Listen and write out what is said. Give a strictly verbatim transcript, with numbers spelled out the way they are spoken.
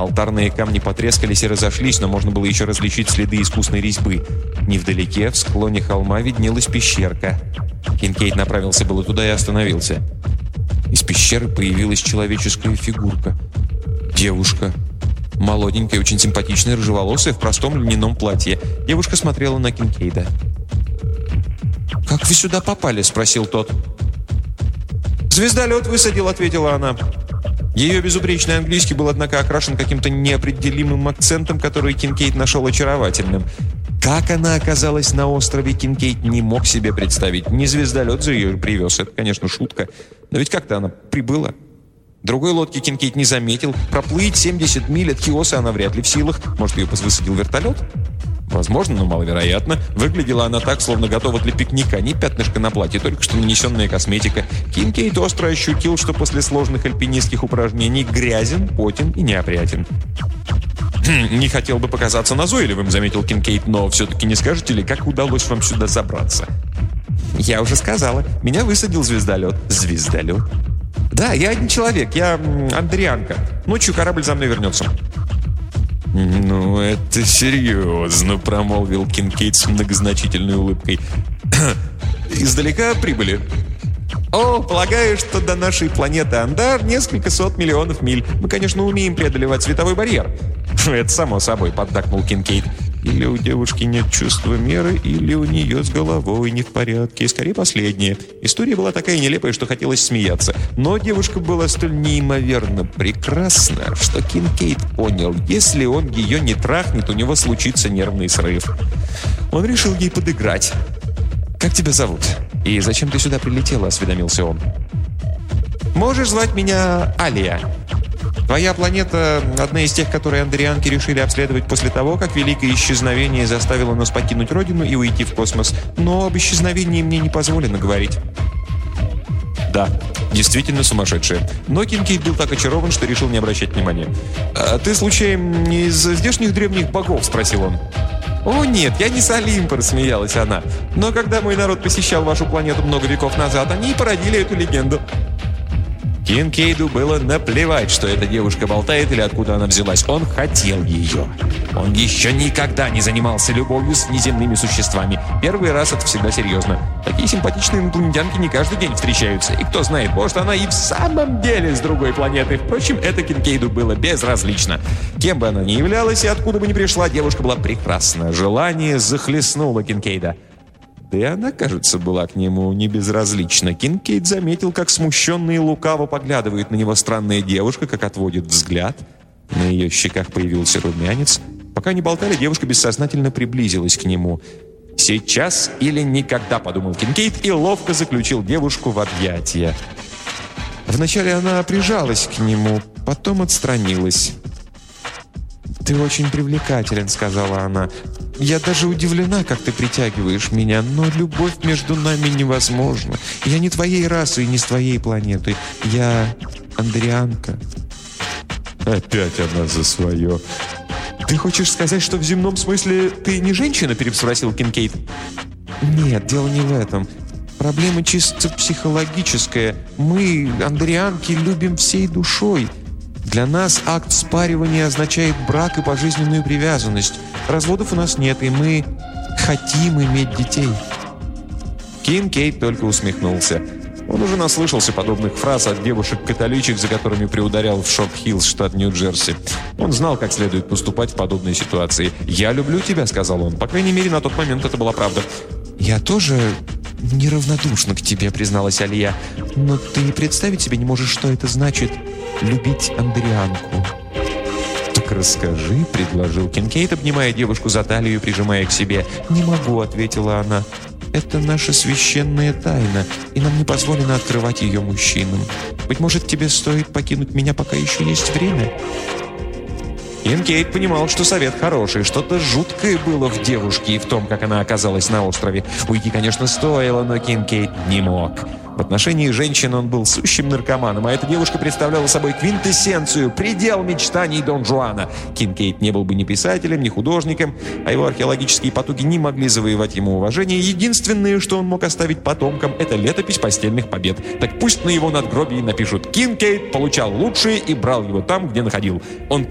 Алтарные камни потрескались и разошлись, но можно было еще различить следы искусной резьбы. Невдалеке, в склоне холма, виднелась пещерка. Кинкейд направился было туда и остановился. Из пещеры появилась человеческая фигурка. Девушка. Молоденькая, очень симпатичная, рыжеволосая, в простом льняном платье. Девушка смотрела на Кинкейда. «Как вы сюда попали?» – спросил тот. «Звездолет высадил», – ответила она. Ее безупречный английский был, однако, окрашен каким-то неопределимым акцентом, который Кинкейд нашел очаровательным. Как она оказалась на острове, Кинкейд не мог себе представить. Не звездолет же ее привез, это, конечно, шутка. Но ведь как-то она прибыла. Другой лодки Кинкейд не заметил. Проплыть семьдесят миль от Хиоса она вряд ли в силах. Может, ее высадил вертолет? Возможно, но маловероятно. Выглядела она так, словно готова для пикника. Ни пятнышко на платье, только что нанесенная косметика. Кинкейд остро ощутил, что после сложных альпинистских упражнений грязен, потен и неопрятен. «Хм, не хотел бы показаться назойливым», — заметил Кинкейд, «но все-таки не скажете ли, как удалось вам сюда забраться?» «Я уже сказала. Меня высадил звездолет». «Звездолет?» «Да, я один человек. Я андрианка. Ночью корабль за мной вернется». «Ну, это серьезно», — промолвил Кинкейд с многозначительной улыбкой. «Издалека прибыли?» «О, полагаю, что до нашей планеты Андар несколько сот миллионов миль. Мы, конечно, умеем преодолевать световой барьер». «Это само собой», — поддакнул Кинкейд. «Или у девушки нет чувства меры, или у нее с головой не в порядке. Скорее, последнее. История была такая нелепая, что хотелось смеяться. Но девушка была столь неимоверно прекрасна, что Кинкейд понял, если он ее не трахнет, у него случится нервный срыв. Он решил ей подыграть. «Как тебя зовут? И зачем ты сюда прилетела?» — осведомился он. «Можешь звать меня Алия. Твоя планета – одна из тех, которые андрианки решили обследовать после того, как великое исчезновение заставило нас покинуть Родину и уйти в космос. Но об исчезновении мне не позволено говорить». Да, действительно сумасшедшая. Но Кинкейд был так очарован, что решил не обращать внимания. «А ты, случайно, не из здешних древних богов?» – спросил он. «О, нет, я не с Олимпа», – рассмеялась она. «Но когда мой народ посещал вашу планету много веков назад, они и породили эту легенду». Кинкейду было наплевать, что эта девушка болтает или откуда она взялась. Он хотел ее. Он еще никогда не занимался любовью с внеземными существами. Первый раз это всегда серьезно. Такие симпатичные инопланетянки не каждый день встречаются. И кто знает, может, она и в самом деле с другой планеты. Впрочем, это Кинкейду было безразлично. Кем бы она ни являлась и откуда бы ни пришла, девушка была прекрасна. Желание захлестнуло Кинкейда. Да и она, кажется, была к нему не безразлична. Кинкейд заметил, как смущенно и лукаво поглядывает на него странная девушка, как отводит взгляд. На ее щеках появился румянец. Пока они болтали, девушка бессознательно приблизилась к нему. «Сейчас или никогда», — подумал Кинкейд и ловко заключил девушку в объятия. Вначале она прижалась к нему, потом отстранилась. «Ты очень привлекателен», — сказала она. «Я даже удивлена, как ты притягиваешь меня, но любовь между нами невозможна. Я не твоей расы и не с твоей планеты. Я андрианка». Опять она за свое. «Ты хочешь сказать, что в земном смысле ты не женщина?» — переспросил Кинкейд. «Нет, дело не в этом. Проблема чисто психологическая. Мы, андрианки, любим всей душой. Для нас акт спаривания означает брак и пожизненную привязанность. Разводов у нас нет, и мы хотим иметь детей». Кинкейд только усмехнулся. Он уже наслышался подобных фраз от девушек-католичек, за которыми приударял в Шок-Хиллз, штат Нью-Джерси. Он знал, как следует поступать в подобной ситуации. «Я люблю тебя», — сказал он. По крайней мере, на тот момент это была правда. «Я тоже неравнодушна к тебе», — призналась Алия. «Но ты и представить себе не можешь, что это значит — любить андрианку». «Так расскажи», — предложил Кинкейд, обнимая девушку за талию и прижимая к себе. «Не могу», — ответила она. «Это наша священная тайна, и нам не позволено открывать ее мужчинам. Быть может, тебе стоит покинуть меня, пока еще есть время?» Кинкейд понимал, что совет хороший. Что-то жуткое было в девушке и в том, как она оказалась на острове. Уйти, конечно, стоило, но Кинкейд не мог. В отношении женщин он был сущим наркоманом, а эта девушка представляла собой квинтэссенцию, предел мечтаний Дон Жуана. Кинкейд не был бы ни писателем, ни художником, а его археологические потуги не могли завоевать ему уважение. Единственное, что он мог оставить потомкам, это летопись постельных побед. Так пусть на его надгробии напишут: «Кинкейд получал лучшее и брал его там, где находил». Он